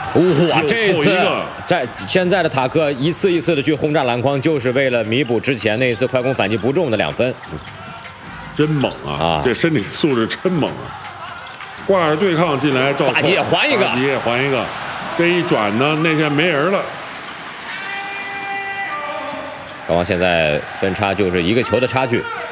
哇，这次现在的塔克一次一次的去轰炸篮筐，就是为了弥补之前那一次快攻反击不中的2分。 真猛啊！这身体素质真猛啊！挂着对抗进来，赵大吉也还一个， 大吉也还一个，这一转呢，那边没人了。 双方现在分差就是1个球的差距。